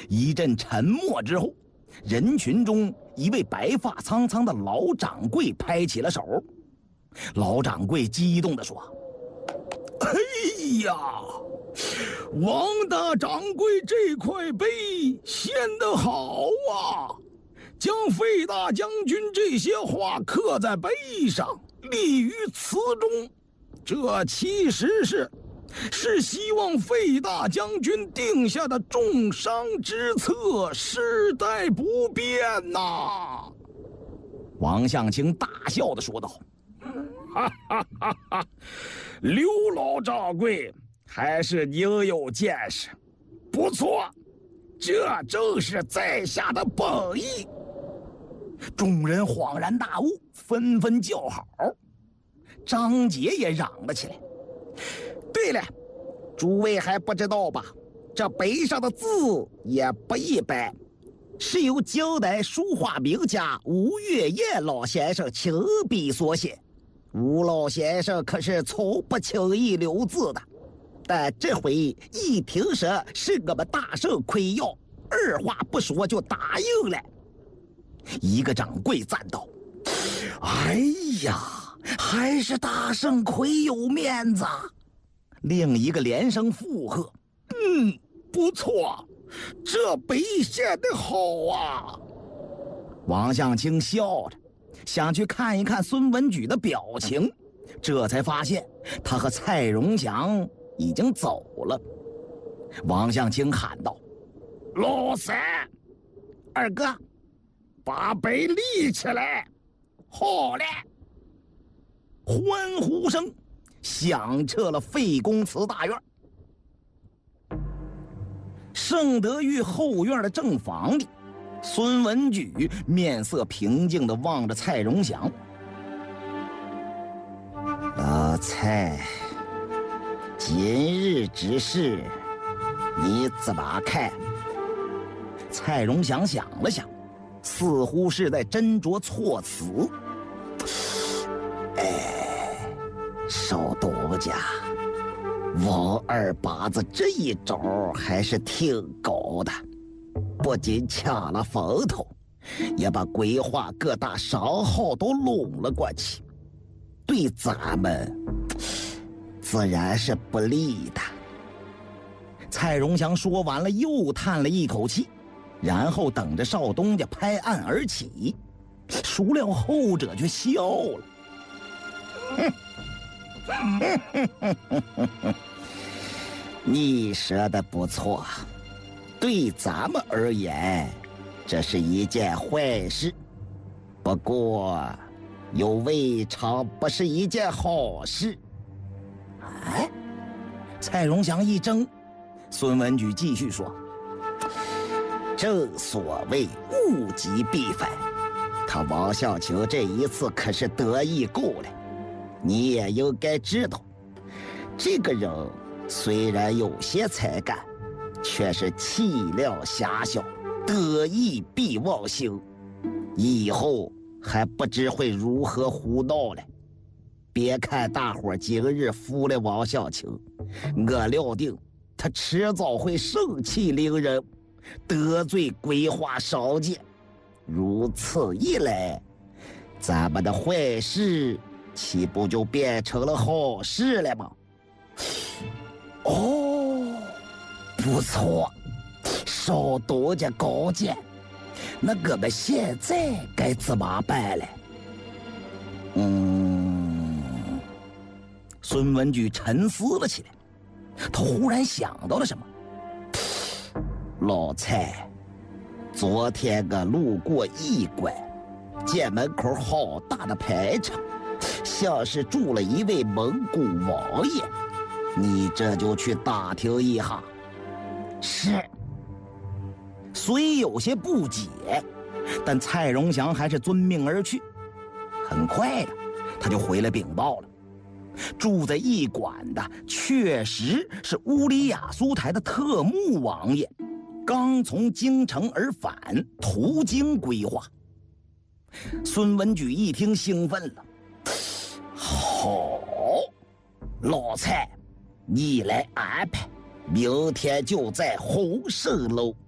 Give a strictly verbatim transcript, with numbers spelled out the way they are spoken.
一阵沉默之后，人群中一位白发苍苍的老掌柜拍起了手。老掌柜激动地说：“哎呀，王大掌柜这块碑献得好啊！将费大将军这些话刻在碑上，立于祠中，这其实是是希望费大将军定下的重商之策世代不变呐、啊！”王相清大笑地说道：“哈哈哈哈！刘老掌柜还是宁有见识，不错，这正是在下的本意。”众人恍然大悟，纷纷叫好。张杰也嚷了起来：“对了，诸位还不知道吧？这碑上的字也不一般，是由近代书画名家吴月燕老先生亲笔所写。吴老先生可是从不轻易留字的，但这回一听说是我们大圣亏要，二话不说就答应了。”一个掌柜赞道：“哎呀，还是大圣亏有面子。”另一个连声附和：“嗯，不错，这碑写得好啊。”王相清笑着想去看一看孙文举的表情，这才发现他和蔡荣祥已经走了。王相清喊道：“老三，二哥，把碑立起来！”好嘞！欢呼声响彻了费公祠大院。盛德玉后院的正房里，孙文举面色平静地望着蔡荣祥：“老蔡，今日之事你怎么看？”蔡荣祥想了想，似乎是在斟酌措辞。哎，少东家，王二把子这一招还是挺高的，不仅抢了风头，也把规划各大商号都拢了过去，对咱们自然是不利的。蔡荣祥说完了，又叹了一口气，然后等着少东家拍案而起，孰料后者却笑了：“你说的不错，对咱们而言，这是一件坏事，不过又未尝不是一件好事。”哎，蔡荣祥一怔，孙文举继续说：“正所谓物极必反，他王小球这一次可是得意够了。你也应该知道，这个人虽然有些才干，却是气量狭小，得意必忘形，以后还不知会如何胡闹了。别看大伙今日服了王小球，我料定他迟早会盛气凌人，得罪规划少见。如此一来，咱们的坏事岂不就变成了好事了吗？”哦，不错，少东家高见。那我们现在该怎么办了？嗯，孙文举沉思了起来，他忽然想到了什么。老蔡，昨天我路过驿馆，见门口好大的排场，像是住了一位蒙古王爷，你这就去打听一下。是。虽有些不解，但蔡荣祥还是遵命而去。很快的，他就回来禀报了，住在驿馆的确实是乌里雅苏台的特木王爷，刚从京城而返，途经规划。孙文举一听兴奋了：“好，老蔡，你来安排，明天就在洪盛楼